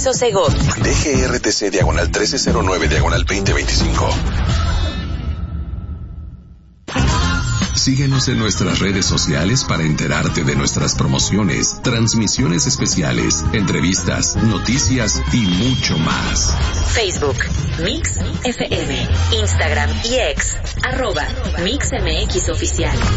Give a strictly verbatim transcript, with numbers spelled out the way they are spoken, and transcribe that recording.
Anexo Segov. D G R T C diagonal trece cero nueve diagonal veinte veinticinco. Síguenos en nuestras redes sociales para enterarte de nuestras promociones, transmisiones especiales, entrevistas, noticias y mucho más. Facebook, Mix F M, Instagram y X, arroba Mix M X Oficial.